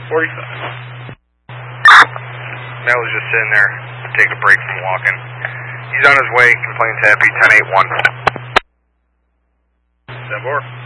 45. Mel was just sitting there to take a break from walking. He's on his way. Complaints happy. 10-8-1. 10-4.